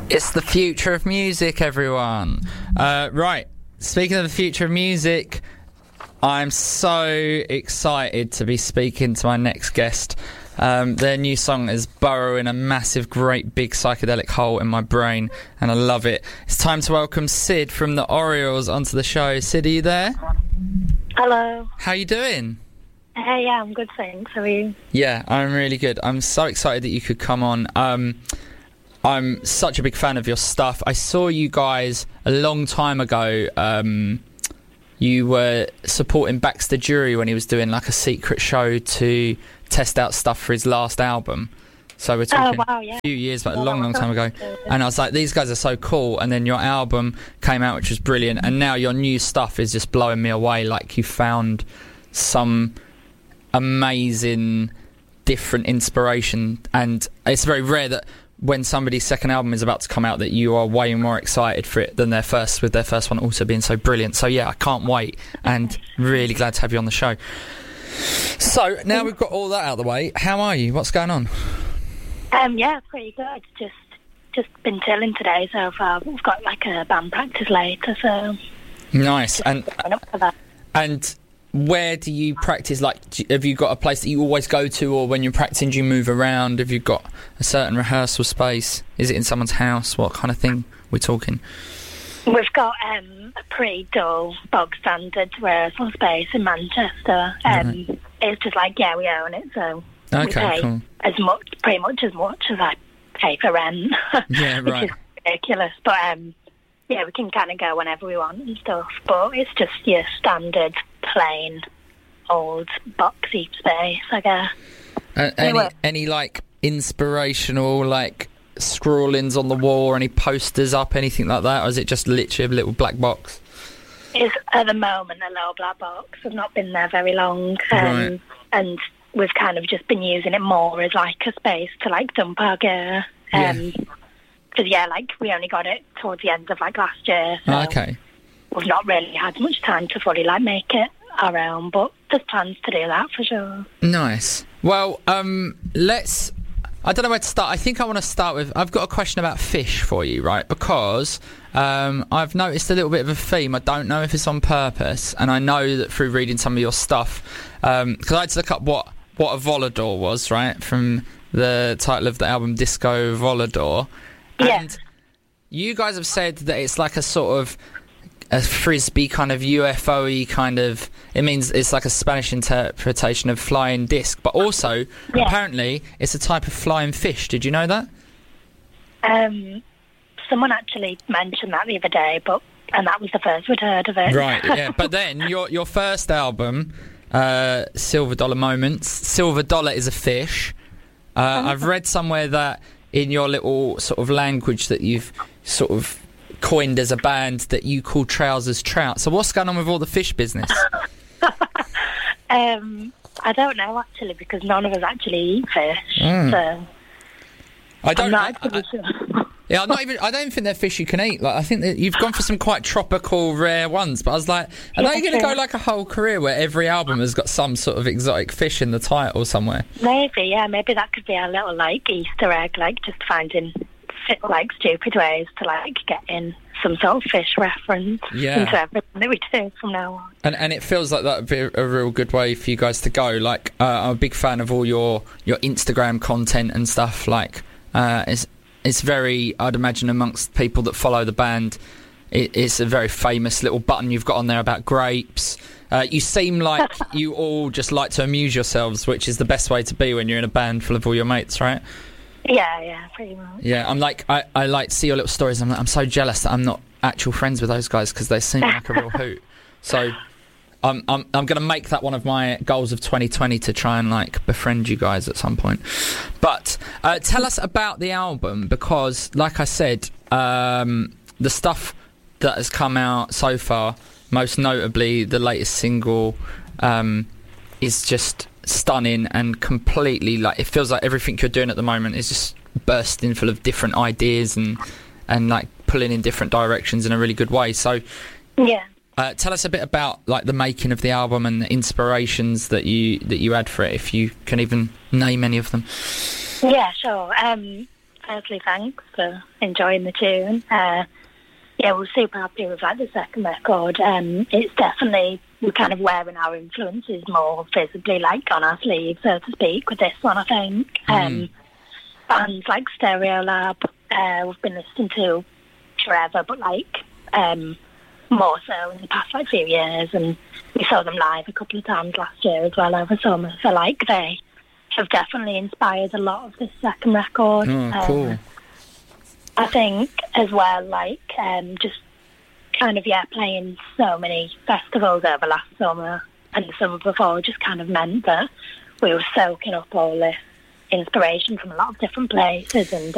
It's the future of music, everyone. Right, speaking of the future of music, I'm so excited to be speaking to my next guest. Their new song is burrowing a massive, great, big psychedelic hole in my brain, and I love it. It's time to welcome Sid from the Orioles onto the show. Sid, are you there? Hello. How you doing? Hey, yeah, I'm good, thanks. How are you? Yeah, I'm really good. I'm so excited that you could come on. I'm such a big fan of your stuff. I saw you guys a long time ago. You were supporting Baxter Dury when he was doing like a secret show to test out stuff for his last album. So we're talking a few years, but a long time ago. And I was like, these guys are so cool. And then your album came out, which was brilliant. And now your new stuff is just blowing me away. Like you found some amazing different inspiration. And it's very rare that when somebody's second album is about to come out that you are way more excited for it than their first, with their first one also being so brilliant. So yeah, I can't wait, and really glad to have you on the show. So now we've got all that out of the way, how are you? What's going on? Yeah, pretty good. Just been chilling today so far. We've got like a band practice later, so nice. And up for that. And where do you practice? Like, have you got a place that you always go to, or when you're practicing do you move around? Have you got a certain rehearsal space? Is it in someone's house? What kind of thing we're talking? We've got a pretty dull, bog standard rehearsal space in Manchester. Right. It's just like, yeah, we own it, so we pay cool. pretty much as much as I pay for rent. Yeah, right. Which is ridiculous, but yeah, we can kind of go whenever we want and stuff, but it's just your standard, plain, old, boxy space, I guess. Any like inspirational like scrawlings on the wall, or any posters up, anything like that, or is it just literally a little black box? It's at the moment a little black box. We've not been there very long, Right. and we've kind of just been using it more as like a space to like dump our gear. Because like we only got it towards the end of like last year, so Okay. we've not really had much time to fully like make it our own, but there's plans to do that for sure. Nice. Well, I don't know where to start. I think I want to start with, I've got a question about fish for you, right? Because I've noticed a little bit of a theme. I don't know if it's on purpose, and I know that through reading some of your stuff, because I had to look up what a volador was, right? From the title of the album, Disco Volador. Yeah. And you guys have said that it's like a sort of a frisbee kind of UFO-y kind of, it means it's like a Spanish interpretation of flying disc, but also apparently it's a type of flying fish. Did you know that? Someone actually mentioned that the other day, and that was the first we'd heard of it. Right, yeah. But then your first album, Silver Dollar Moments, Silver Dollar is a fish. I've read somewhere that in your little sort of language that you've sort of coined as a band that you call Trousers Trout. So what's going on with all the fish business? I don't know actually, because none of us actually eat fish. So I'm not actually sure. Yeah, I don't even think they're fish you can eat. Like, I think that you've gone for some quite tropical, rare ones. But I was like, are they going to go like a whole career where every album has got some sort of exotic fish in the title somewhere? Maybe that could be our little like Easter egg, like just finding like stupid ways to like get in some sort of fish reference into everything that we do from now on. And it feels like that would be a real good way for you guys to go. Like, I'm a big fan of all your Instagram content and stuff. Like, it's very, I'd imagine, amongst people that follow the band, it's a very famous little button you've got on there about grapes. You seem like you all just like to amuse yourselves, which is the best way to be when you're in a band full of all your mates, right? Yeah, pretty much. Yeah, I'm like, I like to see your little stories. I'm like, I'm so jealous that I'm not actual friends with those guys, because they seem like a real hoot. So I'm going to make that one of my goals of 2020 to try and like befriend you guys at some point. But tell us about the album, because like I said, the stuff that has come out so far, most notably the latest single, is just stunning and completely, like, it feels like everything you're doing at the moment is just bursting full of different ideas and like pulling in different directions in a really good way. So yeah. Tell us a bit about like the making of the album and the inspirations that you had for it, if you can even name any of them. Yeah, sure. firstly, thanks for enjoying the tune. Yeah, we're super happy with like the second record. It's definitely, we're kind of wearing our influences more visibly, like on our sleeve, so to speak, with this one, I think. Bands like Stereolab, we've been listening to forever, but like more so in the past like few years, and we saw them live a couple of times last year as well over summer. So like they have definitely inspired a lot of this second record. Cool. I think as well, like just kind of playing so many festivals over last summer and the summer before just kind of meant that we were soaking up all this inspiration from a lot of different places, and